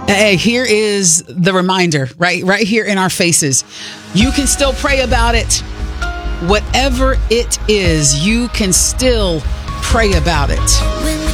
Hey, here is the reminder, right here in our faces. You can still pray about it. Whatever it is, you can still pray about it.